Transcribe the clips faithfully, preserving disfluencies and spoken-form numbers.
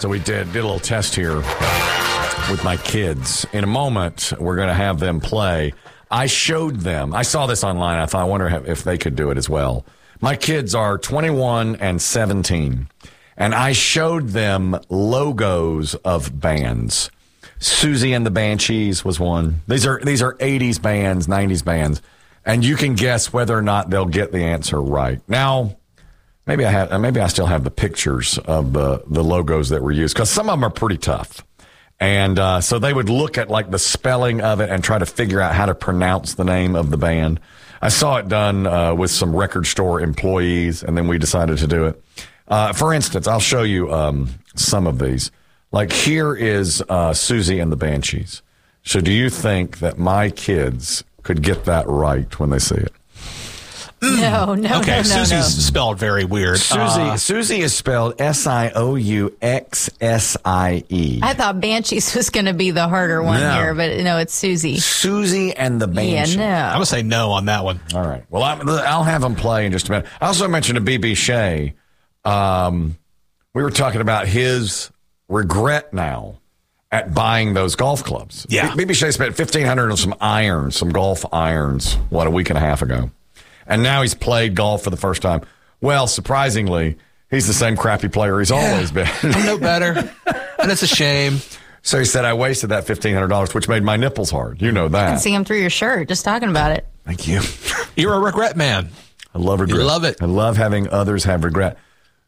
So we did, did a little test here with my kids. In a moment, we're going to have them play. I showed them. I saw this online. I thought, I wonder if they could do it as well. My kids are twenty-one and seventeen, and I showed them logos of bands. Susie and the Banshees was one. These are these are eighties bands, nineties bands, and you can guess whether or not they'll get the answer right. Now, maybe I have, maybe I still have the pictures of the the logos that were used, because some of them are pretty tough. And uh, so they would look at like the spelling of it and try to figure out how to pronounce the name of the band. I saw it done uh, with some record store employees, and then we decided to do it. Uh, for instance, I'll show you um, some of these. Like here is uh, Susie and the Banshees. So do you think that my kids could get that right when they see it? No, no, okay, no, no, Susie's no. spelled very weird. Susie Uh, Susie is spelled S I O U X S I E. I thought Banshees was going to be the harder one No. here, but no, it's Susie. Susie and the Banshees. Yeah, I'm no. going to say no on that one. All right. Well, I'm, I'll have them play in just a minute. I also mentioned to B B Shea, um, we were talking about his regret now at buying those golf clubs. Yeah. B B Shea spent fifteen hundred dollars on some irons, some golf irons, what, a week and a half ago. And now he's played golf for the first time. Well, surprisingly, he's the same crappy player he's Yeah. always been. I'm no better, and it's a shame. So he said, I wasted that fifteen hundred dollars, which made my nipples hard. You know I can that. see him through your shirt just talking about it. Thank you. You're a regret man. I love regret. You love it. I love having others have regret.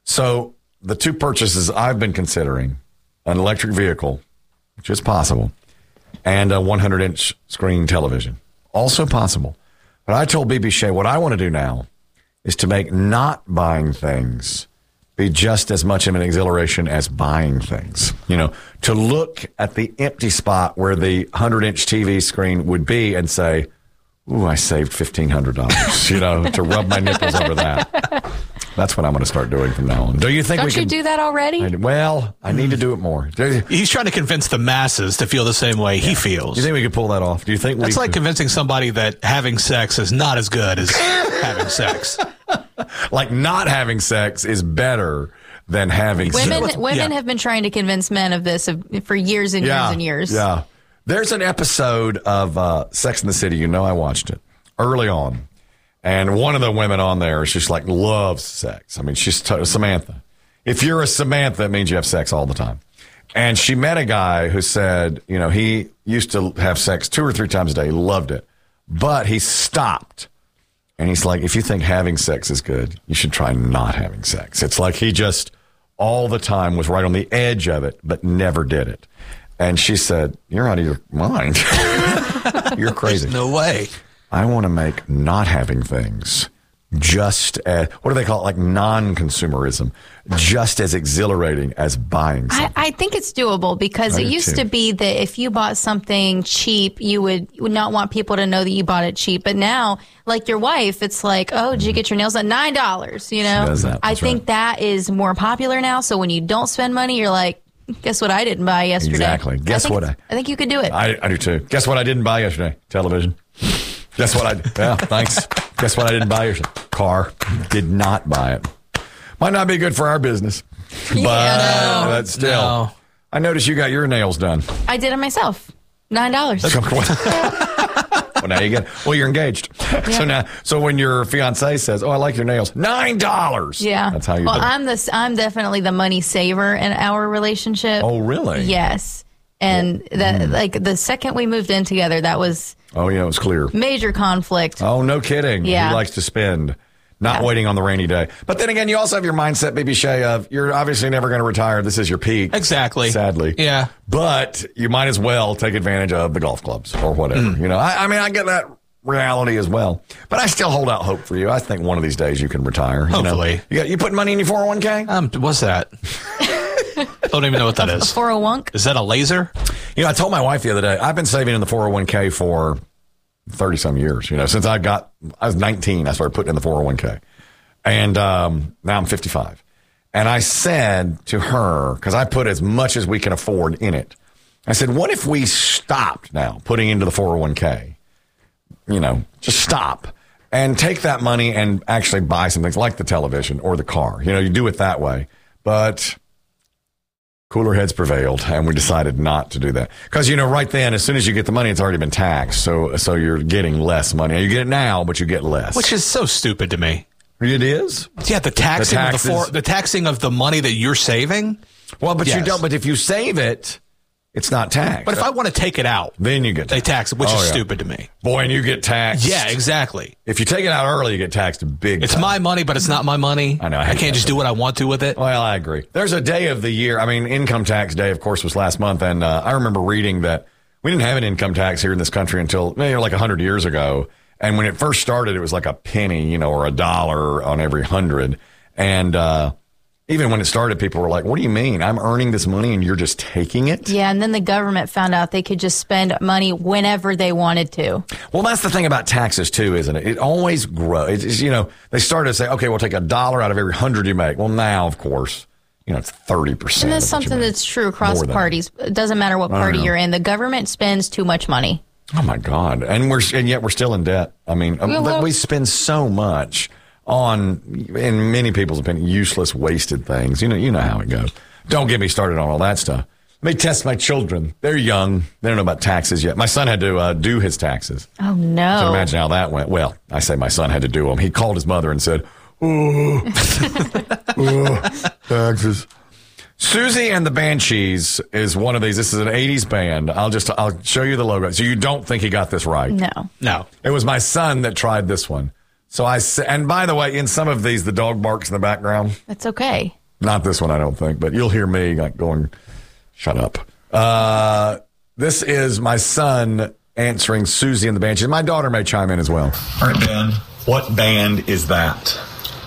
So the two purchases I've been considering, an electric vehicle, which is possible, and a one hundred inch screen television, also possible. But I told B B Shea what I want to do now is to make not buying things be just as much of an exhilaration as buying things. You know, to look at the empty spot where the one hundred inch T V screen would be and say, ooh, I saved fifteen hundred dollars, you know, to rub my nipples over that. That's what I'm going to start doing from now on. Do you think Don't we you can do that already? I, well, I need to do it more. Do you, He's trying to convince the masses to feel the same way he feels. do you think we could pull that off? Do you think That's we like could, convincing somebody that having sex is not as good as having sex. like not having sex is better than having Women, sex? women yeah. have been trying to convince men of this of, for years and years and years. Yeah. There's an episode of uh, Sex and the City. You know, I watched it early on. And one of the women on there is just like loves sex. I mean, she's t- Samantha. If you're a Samantha, it means you have sex all the time. And she met a guy who said, you know, he used to have sex two or three times a day. He loved it. But he stopped. And he's like, if you think having sex is good, you should try not having sex. It's like he just all the time was right on the edge of it, but never did it. And she said, you're out of your mind. You're crazy. No way. I want to make not having things just as, what do they call it? Like non-consumerism, just as exhilarating as buying something. I, I think it's doable because I it do used too. to be that if you bought something cheap, you would, you would not want people to know that you bought it cheap. But now, like your wife, it's like, oh, did you get your nails done? nine dollars, you know? does that. I That's think right. that is more popular now. So when you don't spend money, you're like, guess what I didn't buy yesterday? Exactly. Guess I think, what I- I think you could do it. I, I do too. Guess what I didn't buy yesterday? Television. Guess what I, yeah, thanks. Guess what I didn't buy yesterday? Car. Did not buy it. Might not be good for our business. But, Yeah, no. but still. No. I noticed you got your nails done. I did it myself. nine dollars. Well, now you get. Well, you're engaged. So now, so when your fiance says, "Oh, I like your nails," nine dollars. Yeah. That's how you. Well, do it. I'm the I'm definitely the money saver in our relationship. Oh, really? Yes. And that Hmm. like the second we moved in together, that was Oh, yeah, it was clear. major conflict. Oh, no kidding. Yeah. He likes to spend, not Yeah. waiting on the rainy day. But then again, you also have your mindset, B B Shea, of you're obviously never going to retire. This is your peak. Exactly. Sadly. Yeah. But you might as well take advantage of the golf clubs or whatever. You know, I, I mean, I get that reality as well. But I still hold out hope for you. I think one of these days you can retire. You know? Hopefully. You got you put money in your four oh one k? Um, what's that? Don't even know what that is. For a wunk. Is that a laser? You know, I told my wife the other day, I've been saving in the four oh one k for thirty some years. You know, since I got, I was nineteen, I started putting in the four oh one k. And um, now I'm fifty-five. And I said to her, because I put as much as we can afford in it, I said, what if we stopped now putting into the four oh one k? You know, just stop and take that money and actually buy some things like the television or the car. You know, you do it that way. But Cooler heads prevailed, and we decided not to do that. Because, you know, right then, as soon as you get the money, it's already been taxed. So so you're getting less money. You get it now, but you get less. Which is so stupid to me. It is? Yeah, the taxing, The of, the, for, the taxing of the money that you're saving. Well, but Yes. you don't. But if you save it, it's not taxed. But if I want to take it out, then you get they taxed. tax it, which Oh, is yeah. stupid to me. Boy, and you get taxed. Yeah, exactly. If you take it out early, you get taxed big It's time. my money, but it's not my money. I know, I I, hate can't that just do what I want to with it. Well, I agree. There's a day of the year. I mean, income tax day, of course, was last month. And uh, I remember reading that we didn't have an income tax here in this country until maybe like one hundred years ago. And when it first started, it was like a penny, you know, or a dollar on every hundred. And uh, even when it started, people were like, what do you mean? I'm earning this money and you're just taking it? Yeah, and then the government found out they could just spend money whenever they wanted to. Well, that's the thing about taxes, too, isn't it? It always grows. It's, you know, they started to say, okay, we'll take a dollar out of every hundred you make. Well, now, of course, you know, it's thirty percent. And that's something that's true across More than- parties. It doesn't matter what party know. you're in. The government spends too much money. Oh, my God. And we're and yet we're still in debt. I mean, um, Yeah, well- we spend so much on, in many people's opinion, useless, wasted things. You know, you know how it goes. Don't get me started on all that stuff. Let me test my children. They're young. They don't know about taxes yet. My son had to uh, do his taxes. Oh, no. So imagine how that went. Well, I say my son had to do them. He called his mother and said, oh, oh taxes. Susie and the Banshees is one of these. This is an eighties band. I'll just, I'll show you the logo. So you don't think he got this right. No. No. It was my son that tried this one. So I sa- and by the way, in some of these, the dog barks in the background. That's okay. Not this one, I don't think, but you'll hear me like going, shut up. Uh, this is my son answering Susie and the Banshees. My daughter may chime in as well. All right, Ben. What band is that?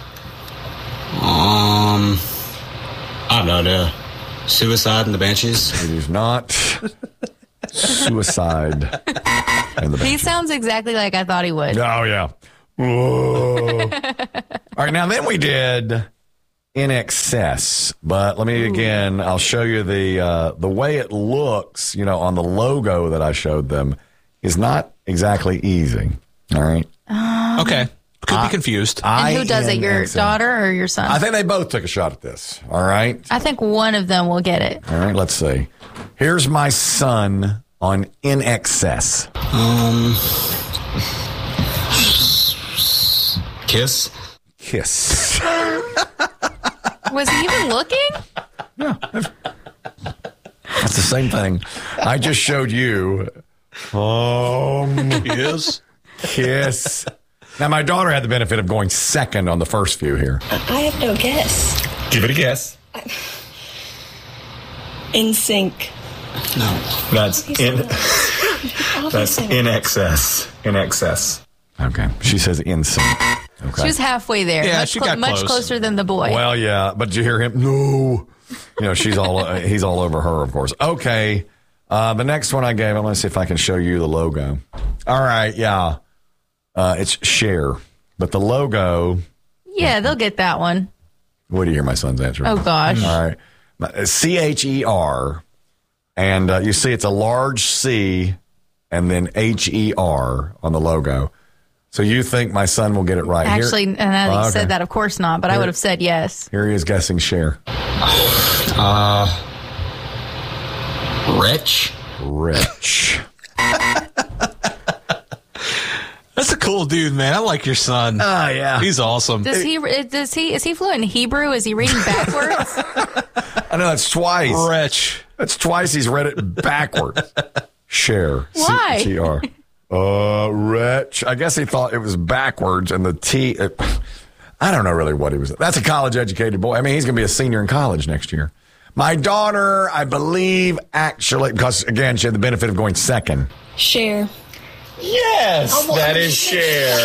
Um, I have no idea. Suicide and the Banshees. It is not Suicide and the He Banshees. sounds exactly like I thought he would. Oh, yeah. Whoa. All right, now then we did In Excess, but let me again, I'll show you the uh, the way it looks, you know, on the logo that I showed them is not exactly easy. All right. Okay. Could be confused. And who does it, your I N X S. daughter or your son? I think they both took a shot at this. All right. I think one of them will get it. All right, let's see. Here's my son on In Excess. Um, Kiss. Kiss. Was he even looking? That's the same thing. I just showed you. Um, Yes. Kiss. Now, my daughter had the benefit of going second on the first few here. I have no guess. Give it a guess. In sync. No. That's in. That's Obviously. in excess. In excess. Okay. She says in sync. Okay. She was halfway there. Yeah, much she clo- got much close. closer than the boy. Well, yeah, but did you hear him? No. You know, she's all, uh, he's all over her, of course. Okay. Uh, the next one I gave, I'm going to see if I can show you the logo. All right. Yeah. Uh, it's Cher. But the logo, yeah, they'll get that one. what do you hear my son's answer? Oh, gosh. All right. C H E R. And uh, you see it's a large C and then H E R on the logo. So you think my son will get it right? Actually, Here, and I Oh, okay. said that, of course not, but I Here- would have said yes. Here he is guessing Cher. Uh, Rich. Rich. That's a cool dude, man. I like your son. Oh, yeah. He's awesome. Does he? Does he? Is he fluent in Hebrew? Is he reading backwards? I know that's twice. Rich. That's twice he's read it backwards. Cher. Why? C H E R. Uh, Rich. I guess he thought it was backwards and the T. It, I don't know really what he was. That's a college educated boy. I mean, he's going to be a senior in college next year. My daughter, I believe, actually, because again, she had the benefit of going second. Share. Yes, that is Cher.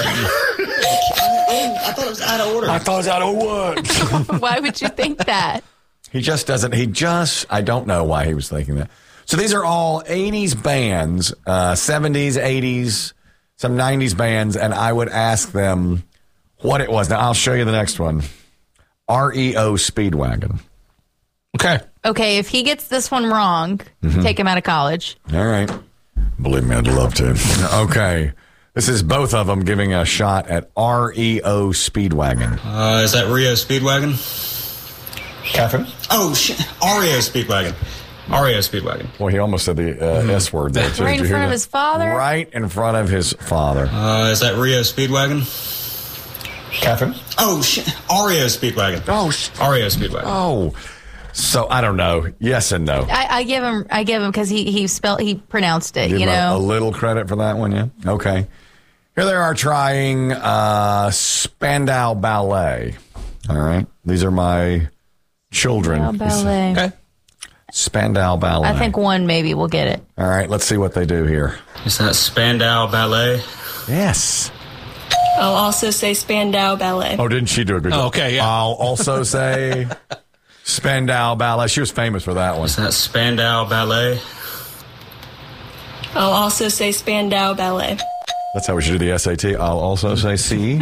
I thought it was out of order. I thought it was out of wood. Why would you think that? He just doesn't. He just, I don't know why he was thinking that. So these are all eighties bands, uh, seventies, eighties, some nineties bands, and I would ask them what it was. Now, I'll show you the next one. R E O Speedwagon. Okay. Okay, if he gets this one wrong, Mm-hmm. take him out of college. All right. Believe me, I'd love to. Okay. This is both of them giving a shot at R E O Speedwagon. Uh, is that Rio Speedwagon? Catherine? Oh, shit. R E O Speedwagon. R E O Speedwagon. Boy, he almost said the uh, S word there, too. Right Did in you hear front of that? his father? Right in front of his father. Uh, is that Rio Speedwagon? Catherine? Oh, shit. R E O Speedwagon. Oh, sh- R E O Speedwagon. oh. So, I don't know. Yes and no. I, I give him. I give him because he he spelled he pronounced it. Give you him a, know. a little credit for that one, yeah? Okay. Here they are trying uh, Spandau Ballet. All right. These are my children. Oh, ballet. Okay. Spandau Ballet. I think one maybe will get it. All right. Let's see what they do here. Is that Spandau Ballet? Yes. I'll also say Spandau Ballet. Oh, didn't she do a good job? Oh, okay, yeah. I'll also say Spandau Ballet. She was famous for that one. Is that Spandau Ballet? I'll also say Spandau Ballet. That's how we should do the S A T. I'll also say C.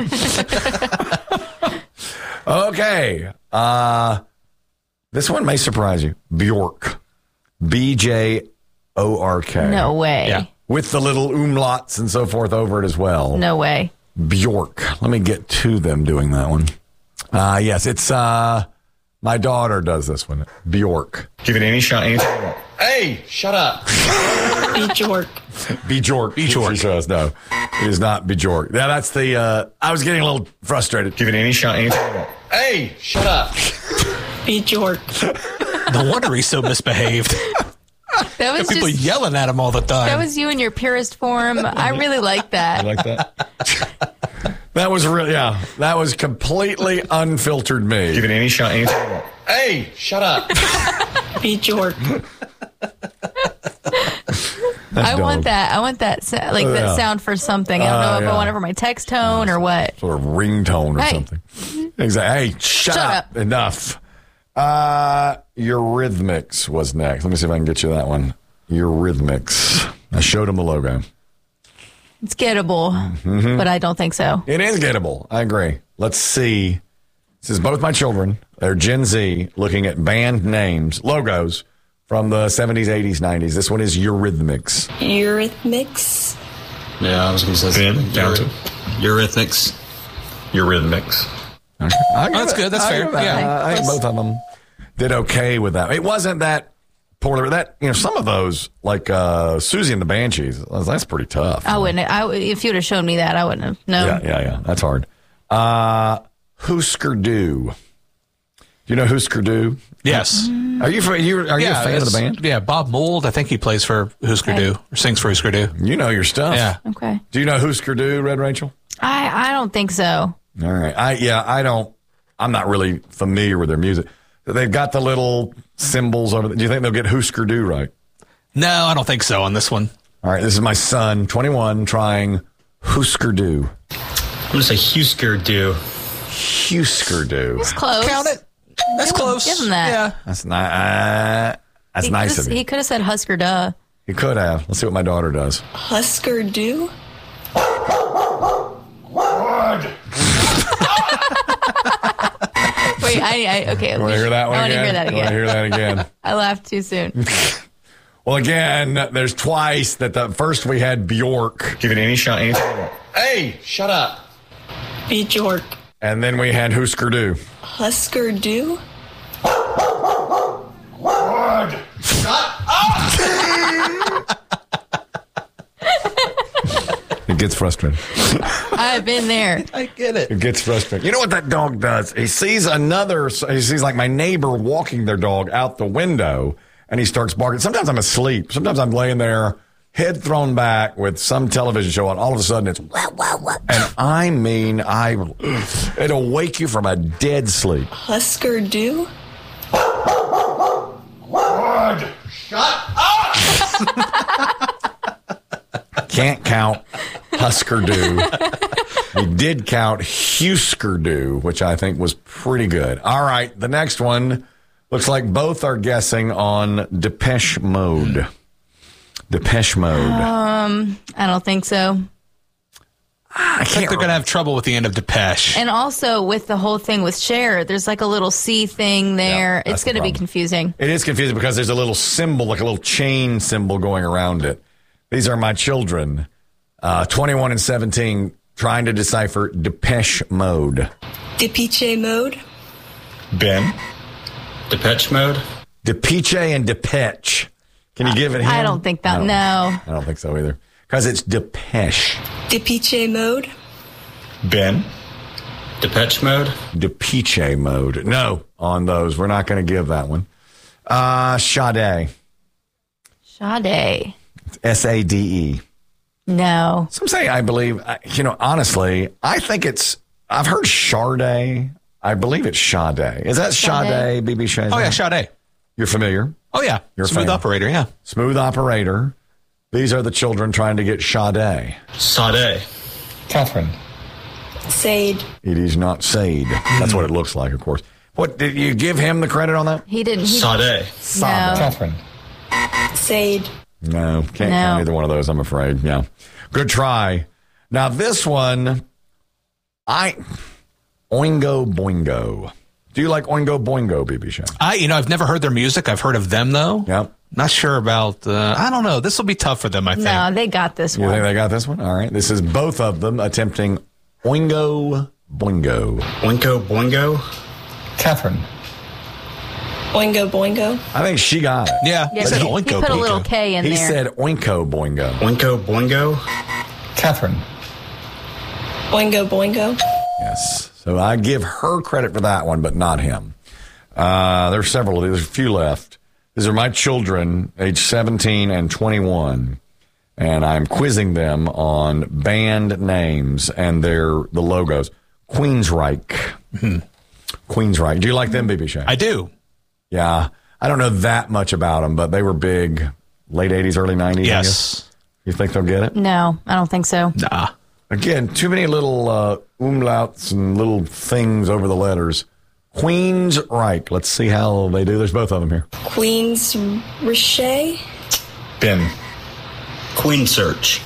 Okay. Uh, this one may surprise you. Bjork. B J O R K. No way. Yeah. With the little umlauts and so forth over it as well. No way. Bjork. Let me get to them doing that one. Uh, yes, it's uh, my daughter does this one. Bjork. Give it any shot, anytime you want. Hey, shut up. Bjork. Bjork. Bjork. She says no. It is not Bjork. Yeah, that's the. Uh, I was getting a little frustrated. Give it any shot, anytime you want. Hey, shut up. Bjork. No wonder he's so misbehaved. That was People just. yelling at him all the time. That was you in your purest form. I really like that. Like that. That was really, yeah. That was completely unfiltered me. Give it any shot, anytime you want. Hey, shut up. Bjork. That's I dumb. want that. I want that sa- like Oh, that yeah. sound for something. I don't know Uh, if yeah. I want it for my text tone or what. Sort of ringtone or Hey. something. Exactly. Hey, shut, Shut up. up. Enough. Uh, Eurythmics was next. Let me see if I can get you that one. Eurythmics. I showed him the logo. It's gettable, Mm-hmm. but I don't think so. It is gettable. I agree. Let's see. This is both my children. They're Gen Z looking at band names, logos from the seventies, eighties, nineties. This one is Eurythmics. Eurythmics. Yeah, I was going to say Ben, down to Eurythmics. Eurythmics. I give that's it- good. That's I fair. give it that. Yeah. Uh, I think both of them did okay with that. It wasn't that poorly. That you know, some of those like uh, Susie and the Banshees. That's pretty tough. I wouldn't. I would- if you'd have shown me that, I wouldn't have. No. Yeah, yeah, yeah. That's hard. Uh, Husker Du. Do you know Husker Du? Yes. Are you are you are you a fan of the it's- band? Yeah, Bob Mould. I think he plays for Husker Okay. Du or sings for Husker Du. You know your stuff. Yeah. Okay. Do you know Husker Du, Red Rachel? I I don't think so. All right. I yeah. I don't. I'm not really familiar with their music. They've got the little symbols over. The, do you think they'll get Husker Du right? No, I don't think so on this one. All right. This is my son, twenty-one, trying Husker Du. I'm going to say Husker Du. Husker Du. It's close. Count it. That's Give him- close. give him that. Yeah. That's not. Uh, that's He nice could've- of you. He could have said Husker Duh. He could have. Let's see what my daughter does. Husker Du. Wait, I, I okay. You want to hear that one I want to again? hear that You want to again. hear that again? I laughed too soon. Well, again, there's twice that the first we had Bjork, Give it any shot, anytime you want. Hey, shut up. Bjork. and then we had Husker Du. Husker Du. It gets frustrating. I've been there. I get it. It gets frustrating. You know what that dog does? He sees another, he sees like my neighbor walking their dog out the window, and he starts barking. Sometimes I'm asleep. Sometimes I'm laying there, head thrown back with some television show on. All of a sudden it's, wah, wah, wah. And I mean, I, it'll wake you from a dead sleep. Husker Du. Can't count Husker Du. We did count Husker Du, which I think was pretty good. All right, the next one looks like both are guessing on Depeche Mode. Depeche Mode. I don't think so. I I think they're going to have trouble with the end of Depeche. And also with the whole thing with Cher, there's like a little C thing there. that's it's the going to be problem. confusing. It is confusing because there's a little symbol, like a little chain symbol going around it. These are my children, uh, twenty-one and seventeen, trying to decipher Depeche Mode. Depeche Mode. Ben, Depeche Mode. Depeche and Depeche. Can you give it him? I don't think that. I don't- No. I don't think so either. Because it's Depeche. Depeche Mode. Ben. Depeche Mode. Depeche Mode. No, on those. We're not going to give that one. Uh, Sade. Sade. S A D E. No. Some say, I believe, I- you know, honestly, I think it's, I've heard Sade. I believe it's Sade. Is that Sade, Sade. B B Sade? Oh, yeah, Sade. You're familiar? Oh, yeah. You're a Smooth fan. operator, yeah. Smooth operator. These are the children trying to get Sade. Sade. Catherine. Sade. It is not Sade. That's what it looks like, of course. What, did you give him the credit on that? He didn't. He, Sade. no. Catherine. Sade. No, can't No. count either one of those, I'm afraid. Yeah. Good try. Now, this one, I, Oingo Boingo. Do you like Oingo Boingo, B B Shay? I, you know, I've never heard their music. I've heard of them, though. Yep. Not sure about, uh, I don't know. This will be tough for them, I think. No, they got this You one. think they got this one? All right. This is both of them attempting Oingo Boingo. Oingo Boingo. Catherine. Oingo Boingo. I think she got it. Yeah, Yeah, he said he, oinko he put a little pinko. K in He there. said Oinko Boingo. Oingo Boingo. Catherine. Oingo Boingo. Yes. So I give her credit for that one, but not him. Uh, there's several. There's a few left. These are my children, age seventeen and twenty-one, and I'm quizzing them on band names and their the logos. Queensryche. Mm-hmm. Queensryche. Do you like them, B B Shay? I do. Yeah. I don't know that much about them, but they were big late eighties, early nineties. I guess. Yes. You think they'll get it? No, I don't think so. Nah. Again, too many little uh, umlauts and little things over the letters. Queensryche. Let's see how they do. There's both of them here. Queen's Riche. Ben. Queen Search.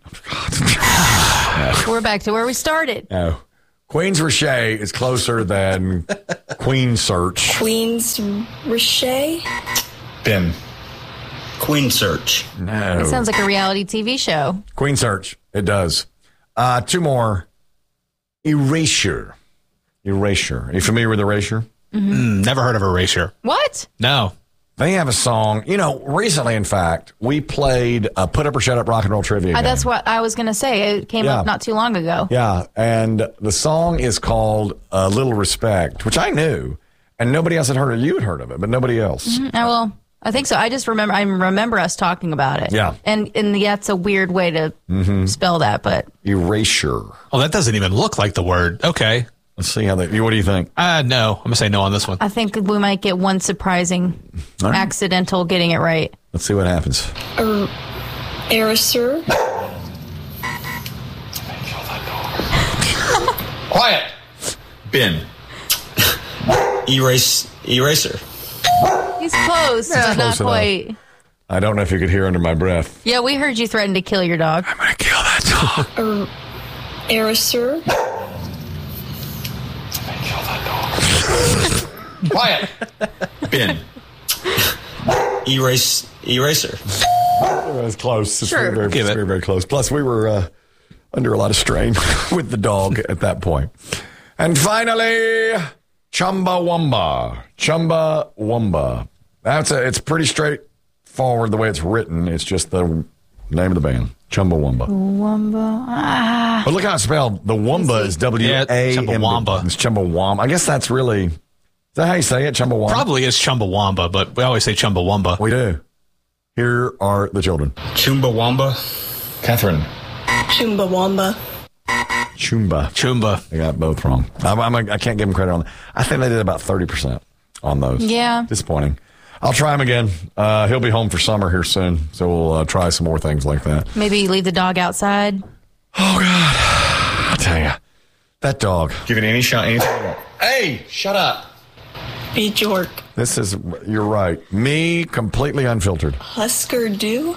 We're back to where we started. No. Queensryche is closer than Queen Search. Queen's Riche. Ben. Queen Search. No. It sounds like a reality T V show. Queen Search. It does. Uh, two more. Erasure. Erasure. Are you familiar with Erasure? Mm, never heard of Erasure. What? No. They have a song. You know, recently, in fact, we played uh, Put Up or Shut Up Rock and Roll Trivia Uh, game. that's what I was going to say. It came Yeah. up not too long ago. Yeah, and the song is called uh, Little Respect, which I knew, and nobody else had heard it. You had heard of it, but nobody else. Oh, well, I think so. I just remember I remember us talking about it. Yeah. And and yeah, it's a weird way to spell that, but Erasure. Oh, that doesn't even look like the word. Okay. Let's see how they. What do you think? Uh, no. I'm going to say no on this one. I think we might get one surprising All right. accidental getting it right. Let's see what happens. Er, Erasure. Quiet. Ben. Erase. Eraser. He's close, but not close enough. quite. I don't know if you could hear under my breath. Yeah, we heard you threaten to kill your dog. I'm gonna kill that dog. Er, Erasure. Quiet. Ben. Erase. Eraser. It was close. It's Sure. very, very, Give it. very, very close. Plus, we were uh, under a lot of strain with the dog at that point. And finally, Chumbawamba. Chumbawamba. That's a. It's pretty straightforward the way it's written. It's just the name of the band, Chumbawamba. Wumba. Ah. But look how it's spelled. The Wumba is W Yeah, A M B. Chumbawamba. It's Chumbawamba. I guess that's really. Is that how you say it? Chumbawamba. Probably is Chumbawamba, but we always say Chumbawamba. We do. Here are the children. Chumbawamba. Catherine. Chumbawamba. Chumba. Chumba. They got both wrong. I'm, I'm, I can't give them credit on that. I think they did about thirty percent on those. Yeah. Disappointing. I'll try him again. Uh, he'll be home for summer here soon, so we'll uh, try some more things like that. Maybe leave the dog outside. Oh, God. I tell you, that dog. Give it any shot, anything you want. Hey, shut up. Beat York. This is, you're right. Me, completely unfiltered. Husker Du.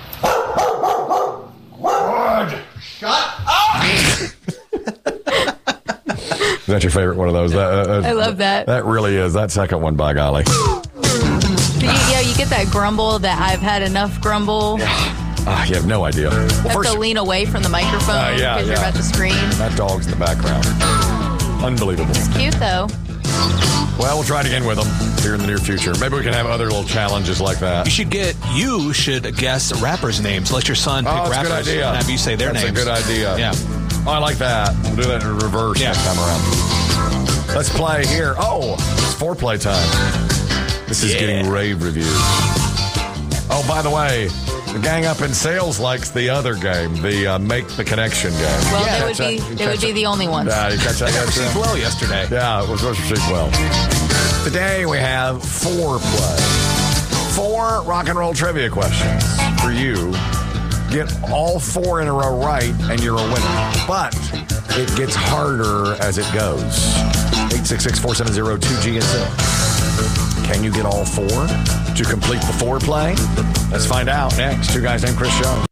Is that your favorite one of those? That, uh, I love that. That really is. That second one, by golly. You, yeah, you get that grumble that I've had enough grumble. Ah, you have no idea. Well, Have first, to lean away from the microphone Uh, yeah, because you're yeah. about to scream. that dog's in the background. Unbelievable. Cute though. Well, we'll try it again with them here in the near future. Maybe we can have other little challenges like that. You should get, you should guess rappers' names. Let your son pick Oh, that's a rappers good idea. and have you say their That's names. a good idea. Yeah. Oh, I like that. We'll do that in reverse Yeah. next time around. Let's play here. Oh, it's foreplay time. This is Yeah. getting rave reviews. Oh, by the way, the gang up in sales likes the other game, the uh, Make the Connection game. Well, Yeah, they would catch be that- they would catch be that. the only ones. Yeah, you catch that yet, Received Tim? well yesterday. Yeah, it was was received well. Today we have foreplay. Four rock and roll trivia questions for you. Get all four in a row right, and you're a winner. But it gets harder as it goes. eight six six, four seven zero, two G S M. Can you get all four to complete the foreplay? Let's find out next. Two guys named Chris Show.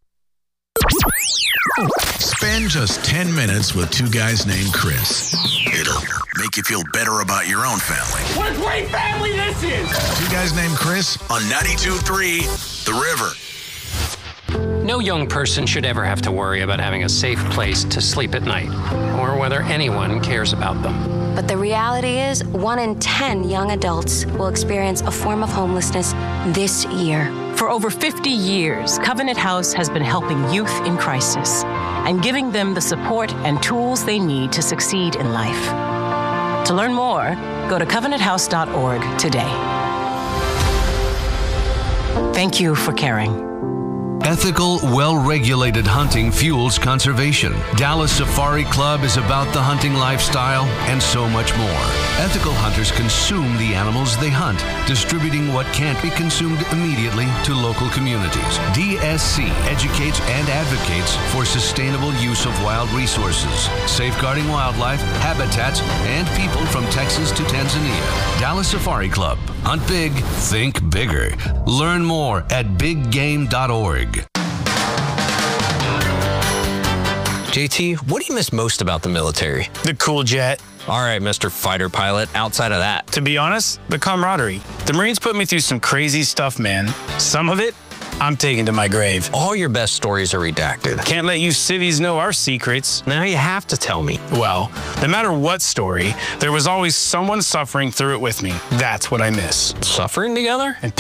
Spend just ten minutes with two guys named Chris. It'll make you feel better about your own family. What a great family this is! Two guys named Chris on ninety-two point three The River. No young person should ever have to worry about having a safe place to sleep at night, or whether anyone cares about them. But the reality is, one in ten young adults will experience a form of homelessness this year. For over fifty years, Covenant House has been helping youth in crisis and giving them the support and tools they need to succeed in life. To learn more, go to covenant house dot org today. Thank you for caring. Ethical, well-regulated hunting fuels conservation. Dallas Safari Club is about the hunting lifestyle and so much more. Ethical hunters consume the animals they hunt, distributing what can't be consumed immediately to local communities. D S C educates and advocates for sustainable use of wild resources, safeguarding wildlife, habitats, and people from Texas to Tanzania. Dallas Safari Club. Hunt big, think bigger. Learn more at big game dot org. J T, what do you miss most about the military? The cool jet. All right, Mister Fighter Pilot, outside of that. To be honest, the camaraderie. The Marines put me through some crazy stuff, man. Some of it, I'm taking to my grave. All your best stories are redacted. Can't let you civvies know our secrets. Now you have to tell me. Well, no matter what story, there was always someone suffering through it with me. That's what I miss. Suffering together? And